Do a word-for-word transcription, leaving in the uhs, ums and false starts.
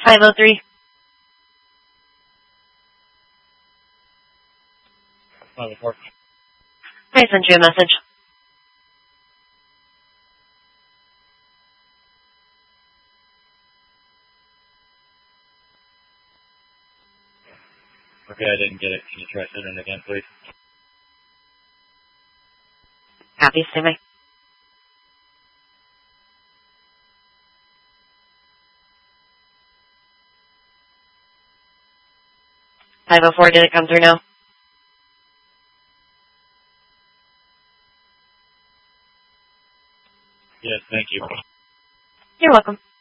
five oh three. five oh four. I sent you a message. Okay, I didn't get it. Can you try sending it again, please? Copy, stand by. five oh four, did it come through now? Yes, thank you. You're welcome.